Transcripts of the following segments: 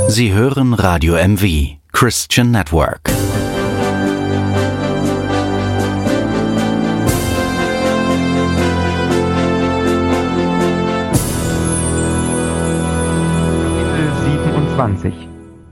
Sie hören Radio MV, Christian Network. Kapitel 27.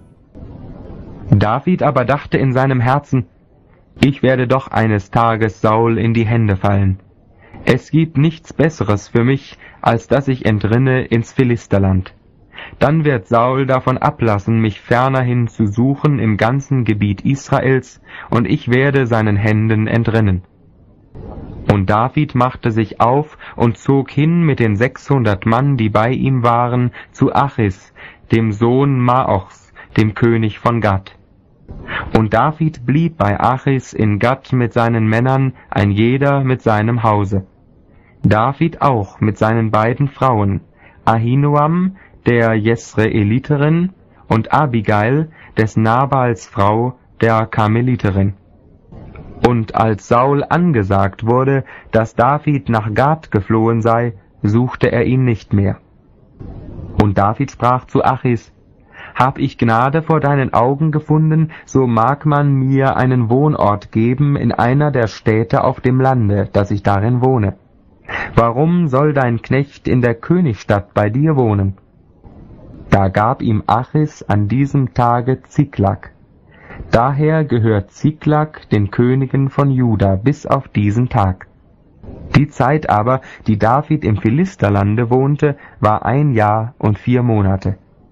David aber dachte in seinem Herzen: Ich werde doch eines Tages Saul in die Hände fallen. Es gibt nichts Besseres für mich, als dass ich entrinne ins Philisterland. Dann wird Saul davon ablassen, mich fernerhin zu suchen im ganzen Gebiet Israels, und ich werde seinen Händen entrinnen. Und David machte sich auf und zog hin mit den 600 Mann, die bei ihm waren, zu Achis, dem Sohn Maochs, dem König von Gat. Und David blieb bei Achis in Gat mit seinen Männern, ein jeder mit seinem Hause. David auch mit seinen beiden Frauen, Ahinoam, der Jesreeliterin, und Abigail, des Nabals Frau, der Karmeliterin. Und als Saul angesagt wurde, dass David nach Gat geflohen sei, suchte er ihn nicht mehr. Und David sprach zu Achis: Hab ich Gnade vor deinen Augen gefunden, so mag man mir einen Wohnort geben in einer der Städte auf dem Lande, dass ich darin wohne. Warum soll dein Knecht in der Königsstadt bei dir wohnen? Da gab ihm Achis an diesem Tage Ziklag. Daher gehört Ziklag den Königen von Juda bis auf diesen Tag. Die Zeit aber, die David im Philisterlande wohnte, war 1 Jahr und 4 Monate.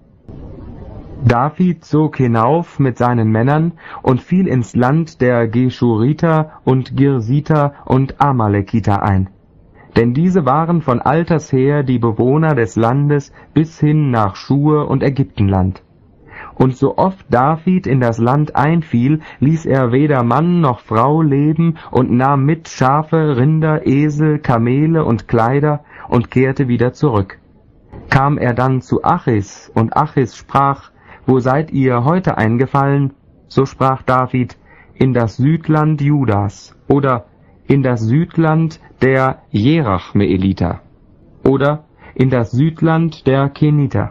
David zog hinauf mit seinen Männern und fiel ins Land der Geschuriter und Girsiter und Amalekiter ein. Denn diese waren von alters her die Bewohner des Landes bis hin nach Schur und Ägyptenland. Und so oft David in das Land einfiel, ließ er weder Mann noch Frau leben und nahm mit Schafe, Rinder, Esel, Kamele und Kleider und kehrte wieder zurück. Kam er dann zu Achis, und Achis sprach: Wo seid ihr heute eingefallen? So sprach David: In das Südland Judas, oder in das Südland der Jerachmeeliter, oder in das Südland der Keniter.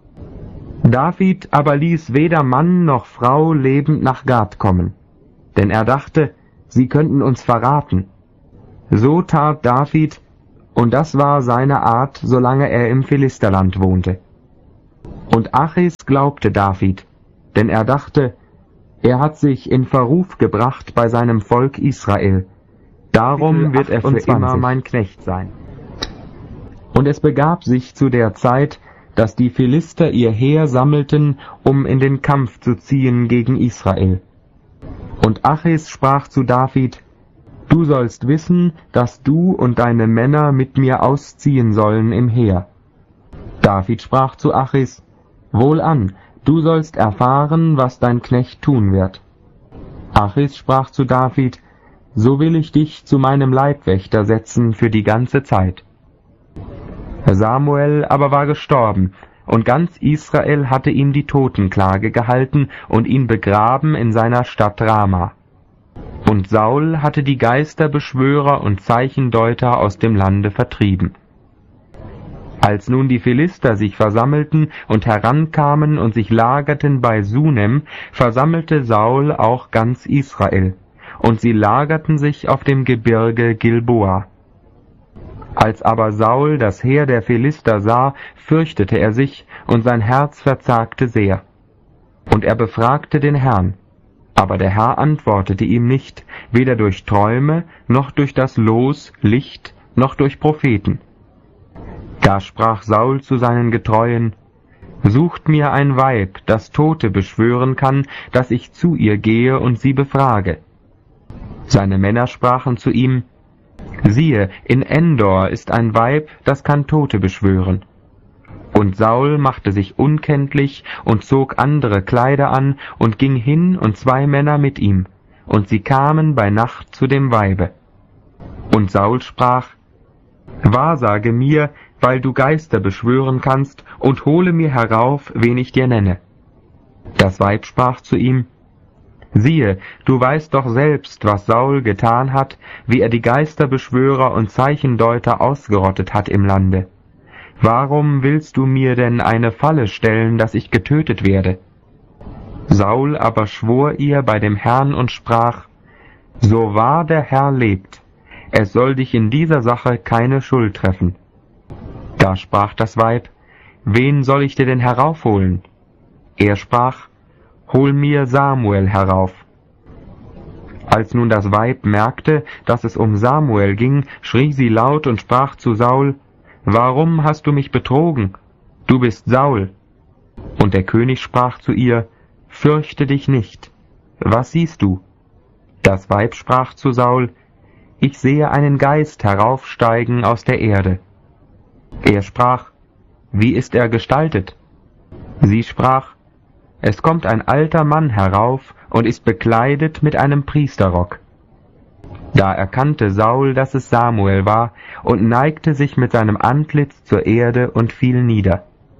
David aber ließ weder Mann noch Frau lebend nach Gat kommen, denn er dachte, sie könnten uns verraten. So tat David, und das war seine Art, solange er im Philisterland wohnte. Und Achis glaubte David, denn er dachte, er hat sich in Verruf gebracht bei seinem Volk Israel. Darum wird er für immer mein Knecht sein. Und es begab sich zu der Zeit, dass die Philister ihr Heer sammelten, um in den Kampf zu ziehen gegen Israel. Und Achis sprach zu David: Du sollst wissen, dass du und deine Männer mit mir ausziehen sollen im Heer. David sprach zu Achis: Wohlan, du sollst erfahren, was dein Knecht tun wird. Achis sprach zu David: So will ich dich zu meinem Leibwächter setzen für die ganze Zeit. Samuel aber war gestorben, und ganz Israel hatte ihm die Totenklage gehalten und ihn begraben in seiner Stadt Rama. Und Saul hatte die Geisterbeschwörer und Zeichendeuter aus dem Lande vertrieben. Als nun die Philister sich versammelten und herankamen und sich lagerten bei Sunem, versammelte Saul auch ganz Israel, und sie lagerten sich auf dem Gebirge Gilboa. Als aber Saul das Heer der Philister sah, fürchtete er sich, und sein Herz verzagte sehr. Und er befragte den Herrn. Aber der Herr antwortete ihm nicht, weder durch Träume, noch durch das Los, Licht, noch durch Propheten. Da sprach Saul zu seinen Getreuen: Sucht mir ein Weib, das Tote beschwören kann, dass ich zu ihr gehe und sie befrage. Seine Männer sprachen zu ihm: Siehe, in Endor ist ein Weib, das kann Tote beschwören. Und Saul machte sich unkenntlich und zog andere Kleider an und ging hin und 2 Männer mit ihm, und sie kamen bei Nacht zu dem Weibe. Und Saul sprach: Wahrsage mir, weil du Geister beschwören kannst, und hole mir herauf, wen ich dir nenne. Das Weib sprach zu ihm: Siehe, du weißt doch selbst, was Saul getan hat, wie er die Geisterbeschwörer und Zeichendeuter ausgerottet hat im Lande. Warum willst du mir denn eine Falle stellen, dass ich getötet werde? Saul aber schwor ihr bei dem Herrn und sprach, so wahr der Herr lebt, es soll dich in dieser Sache keine Schuld treffen. Da sprach das Weib, wen soll ich dir denn heraufholen? Er sprach, hol mir Samuel herauf. Als nun das Weib merkte, dass es um Samuel ging, schrie sie laut und sprach zu Saul, warum hast du mich betrogen? Du bist Saul. Und der König sprach zu ihr, fürchte dich nicht. Was siehst du? Das Weib sprach zu Saul, ich sehe einen Geist heraufsteigen aus der Erde. Er sprach, wie ist er gestaltet? Sie sprach, es kommt ein alter Mann herauf und ist bekleidet mit einem Priesterrock. Da erkannte Saul, dass es Samuel war, und neigte sich mit seinem Antlitz zur Erde und fiel nieder.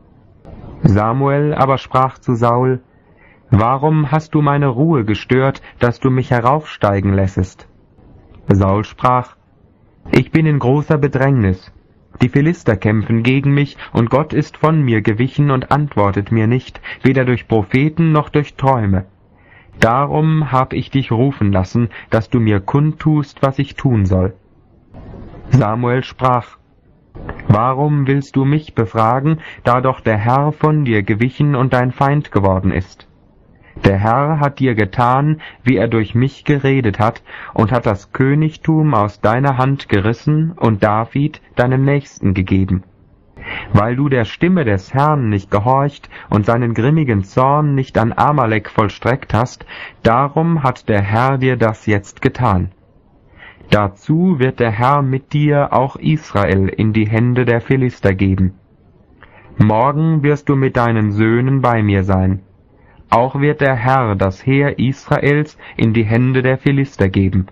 Samuel aber sprach zu Saul, warum hast du meine Ruhe gestört, dass du mich heraufsteigen lässest? Saul sprach, ich bin in großer Bedrängnis. Die Philister kämpfen gegen mich, und Gott ist von mir gewichen und antwortet mir nicht, weder durch Propheten noch durch Träume. Darum hab ich dich rufen lassen, dass du mir kundtust, was ich tun soll. Samuel sprach, warum willst du mich befragen, da doch der Herr von dir gewichen und dein Feind geworden ist? Der Herr hat dir getan, wie er durch mich geredet hat, und hat das Königtum aus deiner Hand gerissen und David, deinem Nächsten, gegeben. Weil du der Stimme des Herrn nicht gehorcht und seinen grimmigen Zorn nicht an Amalek vollstreckt hast, darum hat der Herr dir das jetzt getan. Dazu wird der Herr mit dir auch Israel in die Hände der Philister geben. Morgen wirst du mit deinen Söhnen bei mir sein. Auch wird der Herr das Heer Israels in die Hände der Philister geben.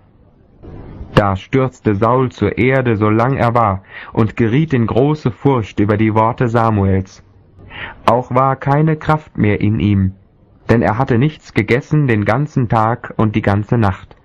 Da stürzte Saul zur Erde, solang er war, und geriet in große Furcht über die Worte Samuels. Auch war keine Kraft mehr in ihm, denn er hatte nichts gegessen den ganzen Tag und die ganze Nacht.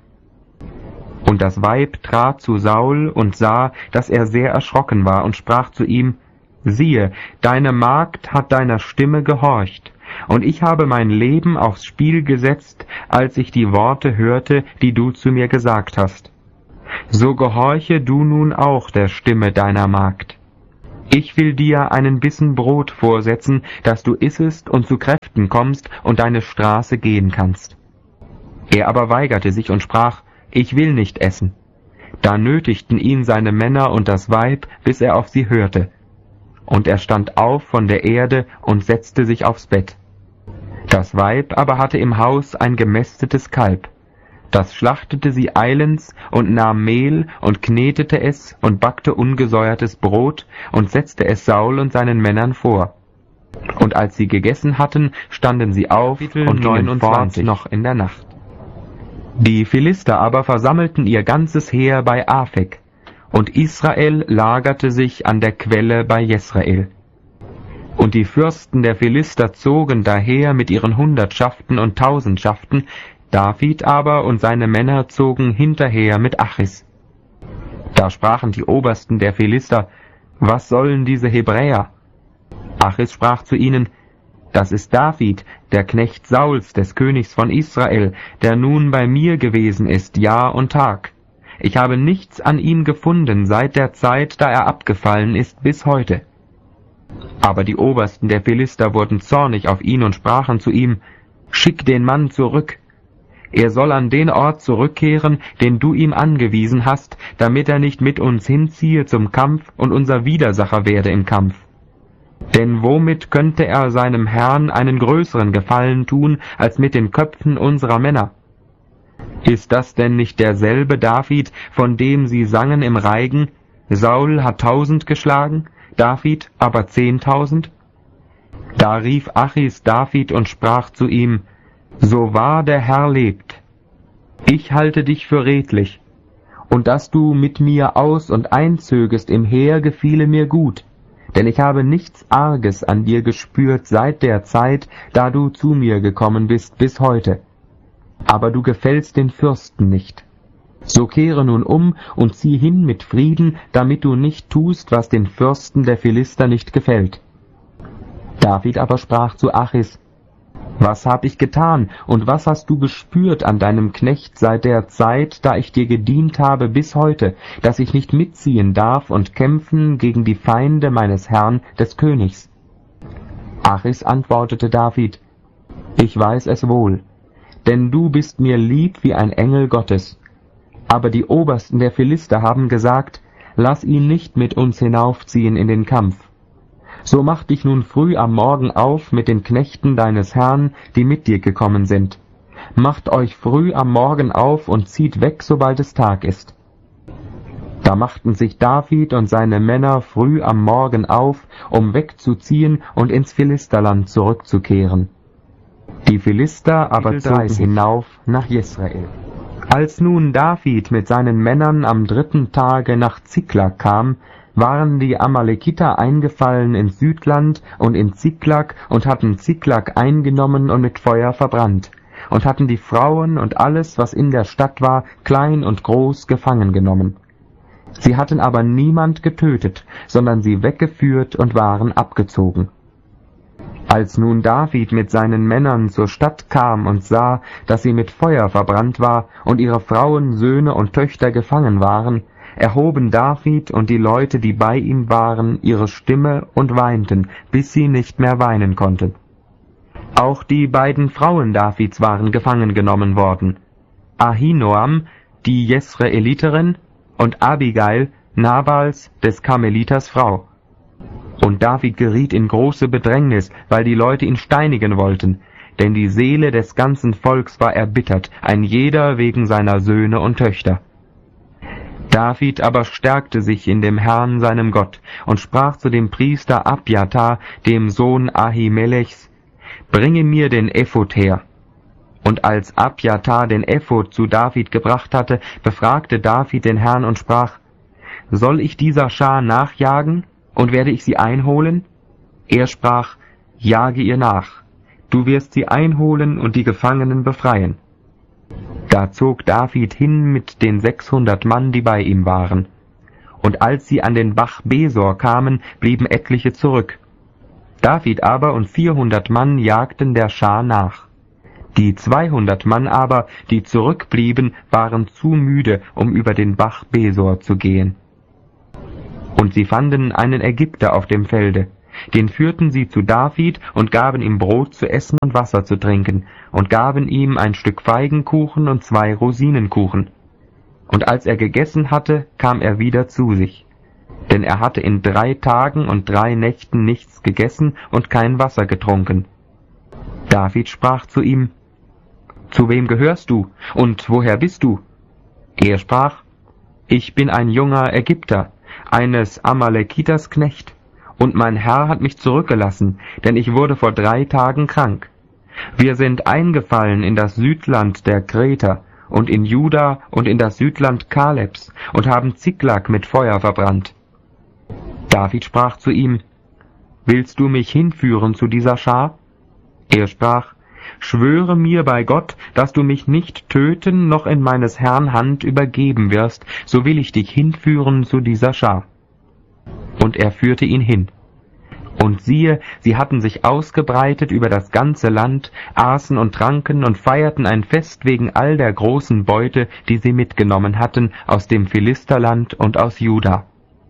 Und das Weib trat zu Saul und sah, dass er sehr erschrocken war, und sprach zu ihm, siehe, deine Magd hat deiner Stimme gehorcht, und ich habe mein Leben aufs Spiel gesetzt, als ich die Worte hörte, die du zu mir gesagt hast. So gehorche du nun auch der Stimme deiner Magd. Ich will dir einen Bissen Brot vorsetzen, dass du issest und zu Kräften kommst und deine Straße gehen kannst. Er aber weigerte sich und sprach, ich will nicht essen. Da nötigten ihn seine Männer und das Weib, bis er auf sie hörte. Und er stand auf von der Erde und setzte sich aufs Bett. Das Weib aber hatte im Haus ein gemästetes Kalb. Das schlachtete sie eilends und nahm Mehl und knetete es und backte ungesäuertes Brot und setzte es Saul und seinen Männern vor. Und als sie gegessen hatten, standen sie auf und gingen fort noch in der Nacht. Die Philister aber versammelten ihr ganzes Heer bei Aphek, und Israel lagerte sich an der Quelle bei Jesrael. Und die Fürsten der Philister zogen daher mit ihren Hundertschaften und Tausendschaften, David aber und seine Männer zogen hinterher mit Achis. Da sprachen die Obersten der Philister, was sollen diese Hebräer? Achis sprach zu ihnen, das ist David, der Knecht Sauls, des Königs von Israel, der nun bei mir gewesen ist, Jahr und Tag. Ich habe nichts an ihm gefunden seit der Zeit, da er abgefallen ist, bis heute. Aber die Obersten der Philister wurden zornig auf ihn und sprachen zu ihm, schick den Mann zurück. Er soll an den Ort zurückkehren, den du ihm angewiesen hast, damit er nicht mit uns hinziehe zum Kampf und unser Widersacher werde im Kampf. Denn womit könnte er seinem Herrn einen größeren Gefallen tun, als mit den Köpfen unserer Männer? Ist das denn nicht derselbe David, von dem sie sangen im Reigen, Saul hat 1000 geschlagen, David aber 10.000? Da rief Achis David und sprach zu ihm, so wahr der Herr lebt, ich halte dich für redlich, und dass du mit mir aus- und einzögest im Heer gefiele mir gut, denn ich habe nichts Arges an dir gespürt seit der Zeit, da du zu mir gekommen bist bis heute. Aber du gefällst den Fürsten nicht. So kehre nun um und zieh hin mit Frieden, damit du nicht tust, was den Fürsten der Philister nicht gefällt. David aber sprach zu Achis: Was hab ich getan, und was hast du gespürt an deinem Knecht seit der Zeit, da ich dir gedient habe bis heute, dass ich nicht mitziehen darf und kämpfen gegen die Feinde meines Herrn, des Königs? Achis antwortete David: Ich weiß es wohl, denn du bist mir lieb wie ein Engel Gottes. Aber die Obersten der Philister haben gesagt: Lass ihn nicht mit uns hinaufziehen in den Kampf. So mach dich nun früh am Morgen auf mit den Knechten deines Herrn, die mit dir gekommen sind. Macht euch früh am Morgen auf und zieht weg, sobald es Tag ist. Da machten sich David und seine Männer früh am Morgen auf, um wegzuziehen und ins Philisterland zurückzukehren. Die Philister aber zogen hinauf nach Jesrael. Als nun David mit seinen Männern am 3. Tage nach Ziklag kam, waren die Amalekiter eingefallen ins Südland und in Ziklag und hatten Ziklag eingenommen und mit Feuer verbrannt, und hatten die Frauen und alles, was in der Stadt war, klein und groß, gefangen genommen. Sie hatten aber niemand getötet, sondern sie weggeführt und waren abgezogen. Als nun David mit seinen Männern zur Stadt kam und sah, dass sie mit Feuer verbrannt war und ihre Frauen, Söhne und Töchter gefangen waren, erhoben David und die Leute, die bei ihm waren, ihre Stimme und weinten, bis sie nicht mehr weinen konnten. Auch die beiden Frauen Davids waren gefangen genommen worden: Ahinoam, die Jesraeliterin, und Abigail, Nabals des Karmeliters Frau. Und David geriet in große Bedrängnis, weil die Leute ihn steinigen wollten, denn die Seele des ganzen Volks war erbittert, ein jeder wegen seiner Söhne und Töchter. David aber stärkte sich in dem Herrn seinem Gott und sprach zu dem Priester Abjatar, dem Sohn Ahimelechs: Bringe mir den Ephod her. Und als Abjatar den Ephod zu David gebracht hatte, befragte David den Herrn und sprach: Soll ich dieser Schar nachjagen, und werde ich sie einholen? Er sprach: Jage ihr nach, du wirst sie einholen und die Gefangenen befreien. Da zog David hin mit den 600 Mann, die bei ihm waren. Und als sie an den Bach Besor kamen, blieben etliche zurück. David aber und 400 Mann jagten der Schar nach. Die 200 Mann aber, die zurückblieben, waren zu müde, um über den Bach Besor zu gehen. Und sie fanden einen Ägypter auf dem Felde. Den führten sie zu David und gaben ihm Brot zu essen und Wasser zu trinken und gaben ihm ein Stück Feigenkuchen und 2 Rosinenkuchen. Und als er gegessen hatte, kam er wieder zu sich. Denn er hatte in 3 Tagen und 3 Nächten nichts gegessen und kein Wasser getrunken. David sprach zu ihm: Zu wem gehörst du und woher bist du? Er sprach: Ich bin ein junger Ägypter, eines Amalekiters Knecht, und mein Herr hat mich zurückgelassen, denn ich wurde vor 3 Tagen krank. Wir sind eingefallen in das Südland der Kreter und in Juda und in das Südland Kalebs und haben Ziklag mit Feuer verbrannt. David sprach zu ihm: Willst du mich hinführen zu dieser Schar? Er sprach: Schwöre mir bei Gott, dass du mich nicht töten noch in meines Herrn Hand übergeben wirst, so will ich dich hinführen zu dieser Schar. Und er führte ihn hin. Und siehe, sie hatten sich ausgebreitet über das ganze Land, aßen und tranken und feierten ein Fest wegen all der großen Beute, die sie mitgenommen hatten aus dem Philisterland und aus Juda.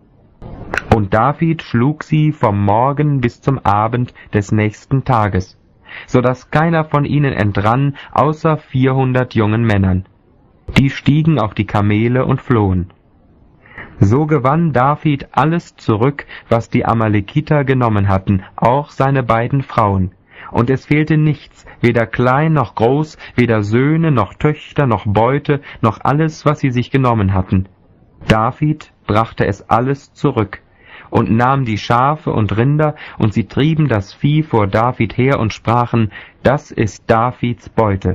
Und David schlug sie vom Morgen bis zum Abend des nächsten Tages, so dass keiner von ihnen entrann, außer 400 jungen Männern. Die stiegen auf die Kamele und flohen. So gewann David alles zurück, was die Amalekiter genommen hatten, auch seine beiden Frauen. Und es fehlte nichts, weder klein noch groß, weder Söhne noch Töchter noch Beute, noch alles, was sie sich genommen hatten. David brachte es alles zurück und nahm die Schafe und Rinder, und sie trieben das Vieh vor David her und sprachen: Das ist Davids Beute.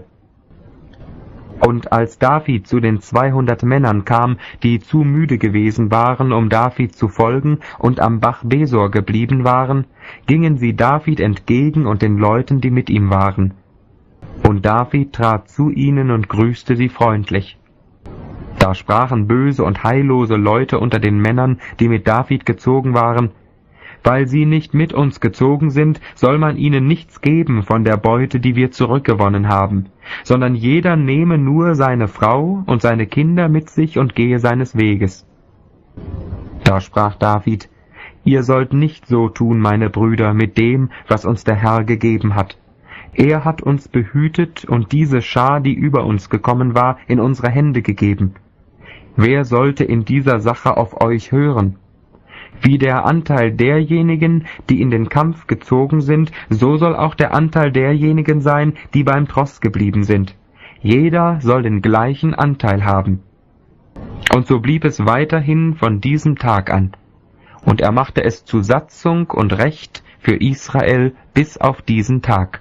Und als David zu den 200 Männern kam, die zu müde gewesen waren, um David zu folgen und am Bach Besor geblieben waren, gingen sie David entgegen und den Leuten, die mit ihm waren. Und David trat zu ihnen und grüßte sie freundlich. Da sprachen böse und heillose Leute unter den Männern, die mit David gezogen waren: Weil sie nicht mit uns gezogen sind, soll man ihnen nichts geben von der Beute, die wir zurückgewonnen haben, sondern jeder nehme nur seine Frau und seine Kinder mit sich und gehe seines Weges. Da sprach David: Ihr sollt nicht so tun, meine Brüder, mit dem, was uns der Herr gegeben hat. Er hat uns behütet und diese Schar, die über uns gekommen war, in unsere Hände gegeben. Wer sollte in dieser Sache auf euch hören? Wie der Anteil derjenigen, die in den Kampf gezogen sind, so soll auch der Anteil derjenigen sein, die beim Tross geblieben sind. Jeder soll den gleichen Anteil haben. Und so blieb es weiterhin von diesem Tag an. Und er machte es zu Satzung und Recht für Israel bis auf diesen Tag.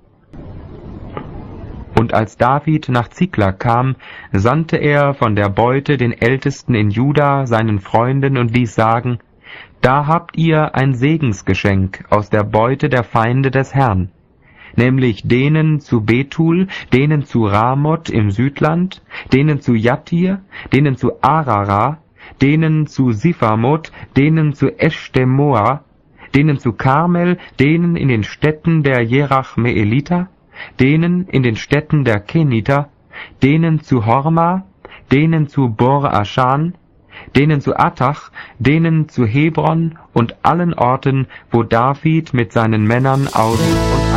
Und als David nach Ziklag kam, sandte er von der Beute den Ältesten in Juda, seinen Freunden, und ließ sagen: Da habt ihr ein Segensgeschenk aus der Beute der Feinde des Herrn, nämlich denen zu Bethul, denen zu Ramoth im Südland, denen zu Jattir, denen zu Arara, denen zu Siphamoth, denen zu Eshtemoa, denen zu Karmel, denen in den Städten der Jerachmeeliter, denen in den Städten der Keniter, denen zu Horma, denen zu Bor-Aschan, denen zu Attach, denen zu Hebron und allen Orten, wo David mit seinen Männern aus und